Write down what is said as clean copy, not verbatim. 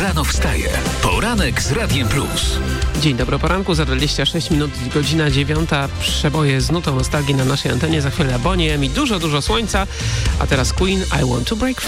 rano wstaje. Poranek z Radiem Plus. Dzień dobry, poranku, za 26 minut, godzina 9. Przeboje z nutą nostalgii na naszej antenie. Za chwilę Bonnie M i dużo słońca. A teraz Queen, I Want to Break Free.